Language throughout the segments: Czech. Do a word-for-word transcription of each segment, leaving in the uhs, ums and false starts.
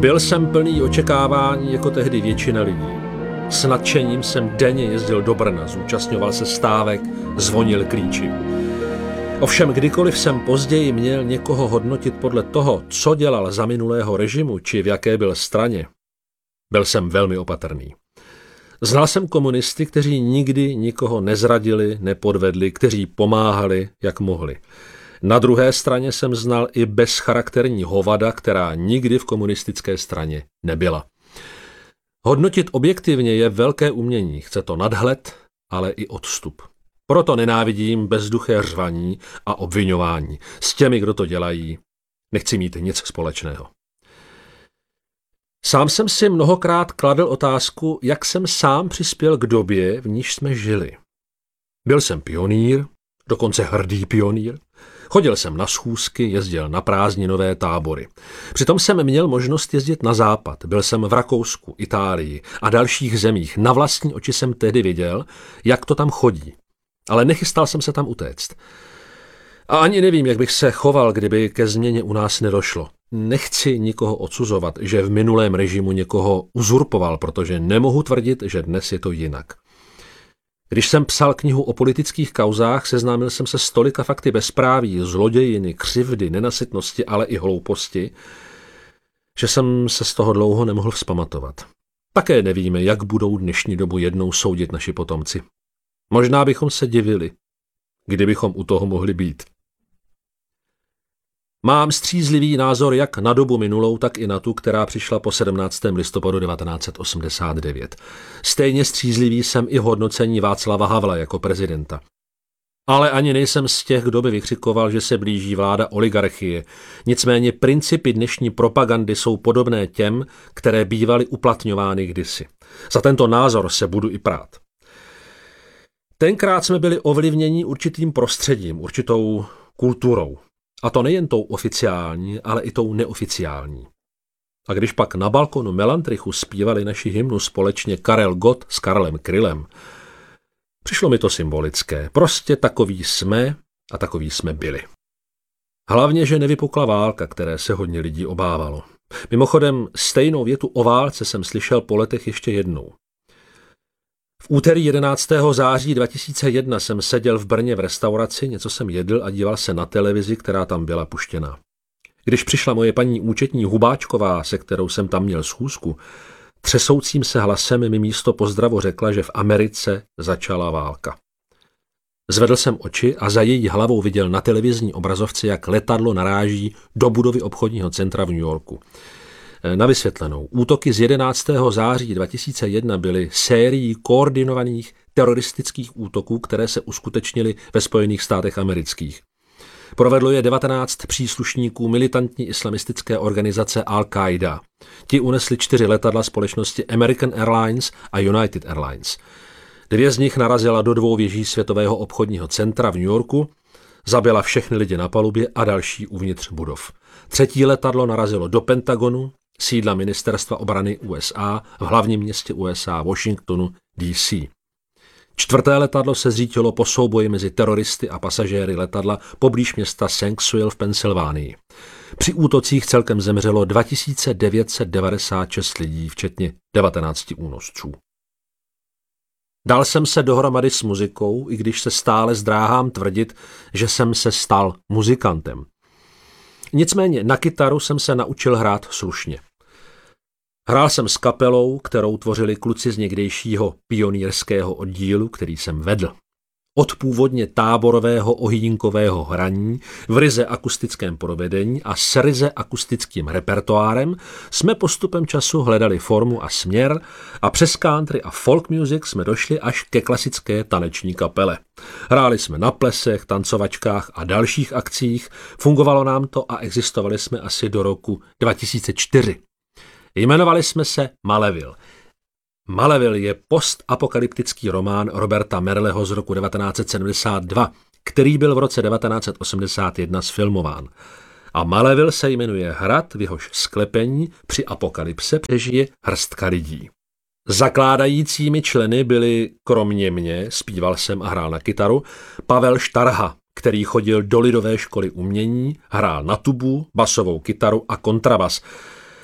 Byl jsem plný očekávání jako tehdy většina lidí. S nadšením jsem denně jezdil do Brna, zúčastňoval se stávek, zvonil klíči. Ovšem kdykoliv jsem později měl někoho hodnotit podle toho, co dělal za minulého režimu, či v jaké byl straně, byl jsem velmi opatrný. Znal jsem komunisty, kteří nikdy nikoho nezradili, nepodvedli, kteří pomáhali, jak mohli. Na druhé straně jsem znal i bezcharakterní hovada, která nikdy v komunistické straně nebyla. Hodnotit objektivně je velké umění, chce to nadhled, ale i odstup. Proto nenávidím bezduché řvaní a obviňování. S těmi, kdo to dělají, nechci mít nic společného. Sám jsem si mnohokrát kladl otázku, jak jsem sám přispěl k době, v níž jsme žili. Byl jsem pionýr, dokonce hrdý pionýr. Chodil jsem na schůzky, jezdil na prázdninové tábory. Přitom jsem měl možnost jezdit na západ. Byl jsem v Rakousku, Itálii a dalších zemích. Na vlastní oči jsem tehdy viděl, jak to tam chodí. Ale nechystal jsem se tam utéct. A ani nevím, jak bych se choval, kdyby ke změně u nás nedošlo. Nechci nikoho odsuzovat, že v minulém režimu někoho uzurpoval, protože nemohu tvrdit, že dnes je to jinak. Když jsem psal knihu o politických kauzách, seznámil jsem se s tolika fakty bezpráví, zlodějiny, křivdy, nenasytnosti, ale i hlouposti, že jsem se z toho dlouho nemohl vzpamatovat. Také nevíme, jak budou dnešní dobu jednou soudit naši potomci. Možná bychom se divili, kdybychom u toho mohli být. Mám střízlivý názor jak na dobu minulou, tak i na tu, která přišla po sedmnáctého listopadu devatenáct set osmdesát devět. Stejně střízlivý jsem i v hodnocení Václava Havla jako prezidenta. Ale ani nejsem z těch, kdo by vykřikoval, že se blíží vláda oligarchie. Nicméně principy dnešní propagandy jsou podobné těm, které bývaly uplatňovány kdysi. Za tento názor se budu i prát. Tenkrát jsme byli ovlivněni určitým prostředím, určitou kulturou. A to nejen tou oficiální, ale i tou neoficiální. A když pak na balkonu Melantrichu zpívali naši hymnu společně Karel Gott s Karlem Krylem, přišlo mi to symbolické. Prostě takový jsme a takový jsme byli. Hlavně, že nevypukla válka, které se hodně lidí obávalo. Mimochodem, stejnou větu o válce jsem slyšel po letech ještě jednou. V úterý jedenáctého září dva tisíce jedna jsem seděl v Brně v restauraci, něco jsem jedl a díval se na televizi, která tam byla puštěná. Když přišla moje paní účetní Hubáčková, se kterou jsem tam měl schůzku, třesoucím se hlasem mi místo pozdravu řekla, že v Americe začala válka. Zvedl jsem oči a za její hlavou viděl na televizní obrazovce, jak letadlo naráží do budovy obchodního centra v New Yorku. Na vysvětlenou, útoky z jedenáctého září dva tisíce jedna byly sérií koordinovaných teroristických útoků, které se uskutečnily ve Spojených státech amerických. Provedlo je devatenáct příslušníků militantní islamistické organizace Al-Qaida. Ti unesli čtyři letadla společnosti American Airlines a United Airlines. Dvě z nich narazila do dvou věží Světového obchodního centra v New Yorku, zabila všechny lidi na palubě a další uvnitř budov. Třetí letadlo narazilo do Pentagonu, sídla ministerstva obrany U S A v hlavním městě U S A Washingtonu D C. Čtvrté letadlo se zřítilo po souboji mezi teroristy a pasažéry letadla poblíž města Shanksville v Pensylvánii. Při útocích celkem zemřelo dva tisíce devět set devadesát šest lidí, včetně devatenácti únosců. Dal jsem se dohromady s muzikou, i když se stále zdráhám tvrdit, že jsem se stal muzikantem. Nicméně na kytaru jsem se naučil hrát slušně. Hrál jsem s kapelou, kterou tvořili kluci z někdejšího pionýrského oddílu, který jsem vedl. Od původně táborového ohýnkového hraní v ryze akustickém provedení a s ryze akustickým repertoárem jsme postupem času hledali formu a směr a přes country a folk music jsme došli až ke klasické taneční kapele. Hráli jsme na plesech, tancovačkách a dalších akcích, fungovalo nám to a existovali jsme asi do roku dva tisíce čtyři. Jmenovali jsme se Maleville. Maleville je postapokalyptický román Roberta Merleho z roku devatenáct set sedmdesát dva, který byl v roce devatenáct set osmdesát jedna sfilmován. A Maleville se jmenuje hrad, v jehož sklepení při apokalypse přežije hrstka lidí. Zakládajícími členy byli kromě mě, zpíval jsem a hrál na kytaru, Pavel Štarha, který chodil do lidové školy umění, hrál na tubu, basovou kytaru a kontrabas.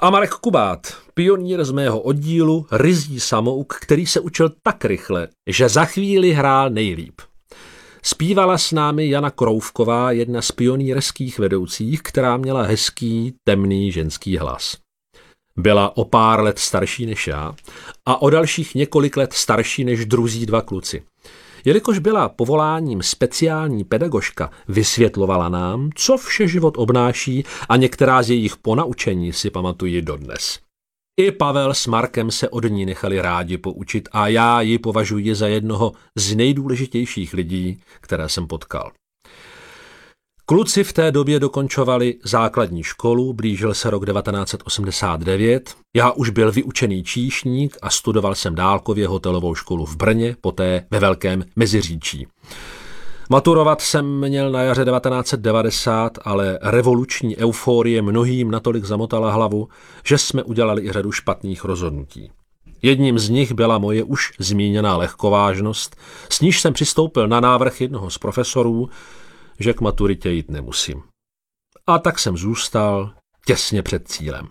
A Marek Kubát, pionýr z mého oddílu, ryzí samouk, který se učil tak rychle, že za chvíli hrál nejlíp. Zpívala s námi Jana Krouvková, jedna z pionýrských vedoucích, která měla hezký, temný ženský hlas. Byla o pár let starší než já a o dalších několik let starší než druzí dva kluci. Jelikož byla povoláním speciální pedagožka, vysvětlovala nám, co vše život obnáší a některá z jejich ponaučení si pamatuji dodnes. I Pavel s Markem se od ní nechali rádi poučit a já ji považuji za jednoho z nejdůležitějších lidí, které jsem potkal. Kluci v té době dokončovali základní školu, blížil se rok devatenáct set osmdesát devět, já už byl vyučený číšník a studoval jsem dálkově hotelovou školu v Brně, poté ve Velkém Meziříčí. Maturovat jsem měl na jaře devatenáct set devadesát, ale revoluční euforie mnohým natolik zamotala hlavu, že jsme udělali i řadu špatných rozhodnutí. Jedním z nich byla moje už zmíněná lehkovážnost, s níž jsem přistoupil na návrh jednoho z profesorů, že k maturitě jít nemusím. A tak jsem zůstal těsně před cílem.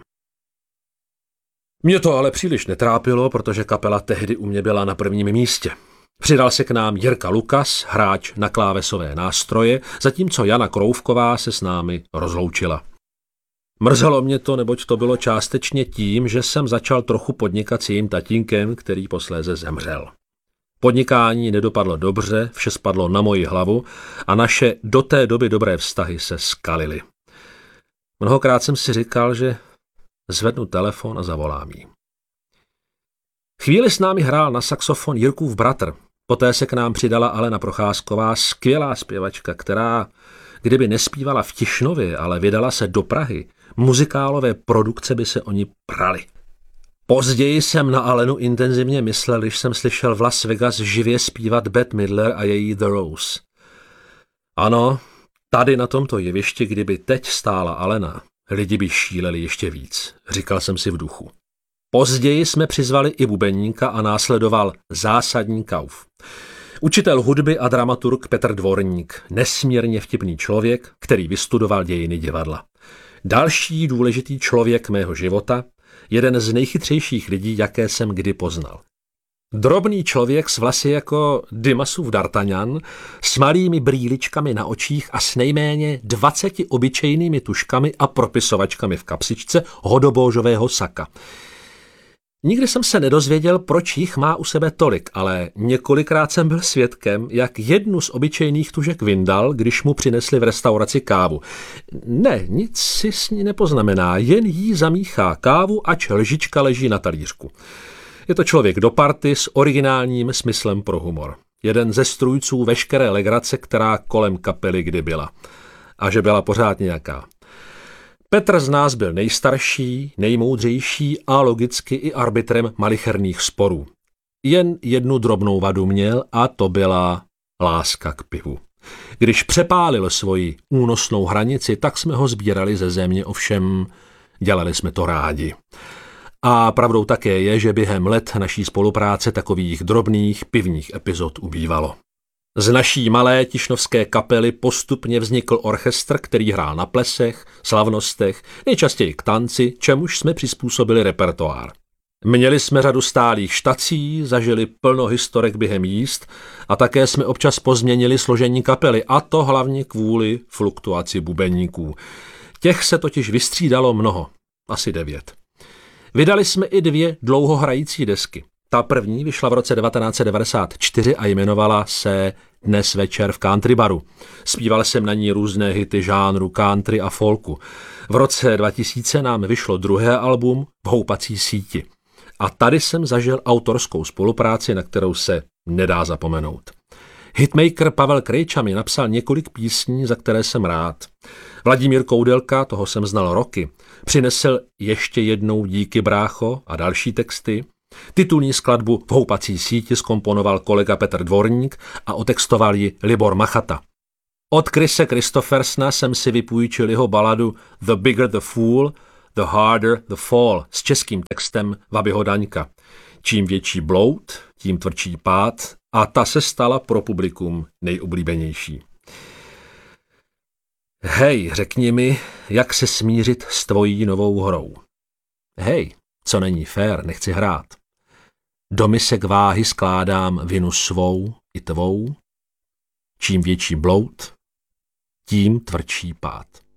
Mě to ale příliš netrápilo, protože kapela tehdy u mě byla na prvním místě. Přidal se k nám Jirka Lukas, hráč na klávesové nástroje, zatímco Jana Krouvková se s námi rozloučila. Mrzelo mě to, neboť to bylo částečně tím, že jsem začal trochu podnikat s jejím tatínkem, který posléze zemřel. Podnikání nedopadlo dobře, vše spadlo na moji hlavu a naše do té doby dobré vztahy se skalily. Mnohokrát jsem si říkal, že zvednu telefon a zavolám jí. Chvíli s námi hrál na saxofon Jirkův bratr, poté se k nám přidala Alena Procházková, skvělá zpěvačka, která, kdyby nespívala v Tišnově, ale vydala se do Prahy, muzikálové produkce by se o ní praly. Později jsem na Alenu intenzivně myslel, když jsem slyšel v Las Vegas živě zpívat Bette Midler a její The Rose. Ano, tady na tomto jevišti, kdyby teď stála Alena, lidi by šíleli ještě víc, říkal jsem si v duchu. Později jsme přizvali i bubeníka a následoval zásadní kauf. Učitel hudby a dramaturg Petr Dvorník, nesmírně vtipný člověk, který vystudoval dějiny divadla. Další důležitý člověk mého života, jeden z nejchytřejších lidí, jaké jsem kdy poznal. Drobný člověk s vlasy jako Dimasův D'Artagnan, s malými brýličkami na očích a s nejméně dvaceti obyčejnými tuškami a propisovačkami v kapsičce hodobóžového saka. Nikdy jsem se nedozvěděl, proč jich má u sebe tolik, ale několikrát jsem byl svědkem, jak jednu z obyčejných tužek vyndal, když mu přinesli v restauraci kávu. Ne, nic si s ní nepoznamená, jen jí zamíchá kávu, ač lžička leží na talířku. Je to člověk do party s originálním smyslem pro humor. Jeden ze strůjců veškeré legrace, která kolem kapely kdy byla. A že byla pořád nějaká. Petr z nás byl nejstarší, nejmoudřejší a logicky i arbitrem malicherných sporů. Jen jednu drobnou vadu měl a to byla láska k pivu. Když přepálil svoji únosnou hranici, tak jsme ho sbírali ze země, ovšem dělali jsme to rádi. A pravdou také je, že během let naší spolupráce takových drobných pivních epizod ubývalo. Z naší malé tišnovské kapely postupně vznikl orchestr, který hrál na plesech, slavnostech, nejčastěji k tanci, čemuž jsme přizpůsobili repertoár. Měli jsme řadu stálých štací, zažili plno historek během jízd a také jsme občas pozměnili složení kapely, a to hlavně kvůli fluktuaci bubeníků. Těch se totiž vystřídalo mnoho, asi devět. Vydali jsme i dvě dlouhohrající desky. Ta první vyšla v roce devatenáct set devadesát čtyři a jmenovala se Dnes večer v country baru. Zpíval jsem na ní různé hity žánru country a folku. V roce dva tisíce nám vyšlo druhé album V houpací síti. A tady jsem zažil autorskou spolupráci, na kterou se nedá zapomenout. Hitmaker Pavel Krejča mi napsal několik písní, za které jsem rád. Vladimír Koudelka, toho jsem znal roky, přinesl Ještě jednou díky brácho a další texty. Titulní skladbu V houpací síti zkomponoval kolega Petr Dvorník a otextoval ji Libor Machata. Od Krise Kristoffersna jsem si vypůjčil jeho baladu The Bigger the Fool, The Harder the Fall s českým textem Vabyho Daňka. Čím větší bloud, tím tvrdší pád a ta se stala pro publikum nejoblíbenější. Hej, řekni mi, jak se smířit s tvojí novou hrou. Hej, co není fér, nechci hrát. Do misek váhy skládám vinu svou i tvou. Čím větší bloud, tím tvrdší pád.